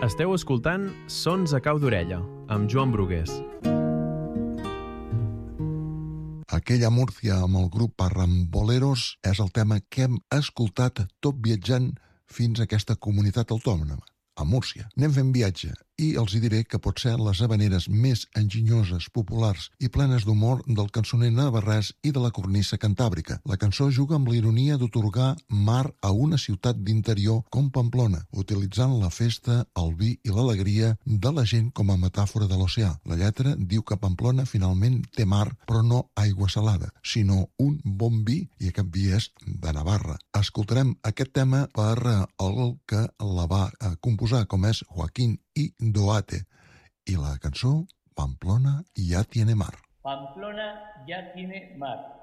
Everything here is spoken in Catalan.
Esteu escoltant Sons a cau d'orella, amb Joan Brugués. Aquella Múrcia amb el grup Parramboleros és el tema que hem escoltat tot viatjant fins a aquesta comunitat autònoma, a Múrcia. Anem fent viatge i els diré que potser les habaneres més enginyoses, populars i plenes d'humor del cançoner navarrès i de la cornisa cantàbrica. La cançó juga amb l'ironia d'atorgar mar a una ciutat d'interior com Pamplona, utilitzant la festa, el vi i l'alegria de la gent com a metàfora de l'oceà. La lletra diu que Pamplona finalment té mar, però no aigua salada, sinó un bon vi, i aquest vi és de Navarra. Escoltarem aquest tema per el que la va composar, com és Joaquín y Doate, y la cançó Pamplona ya tiene mar. Pamplona ya tiene mar.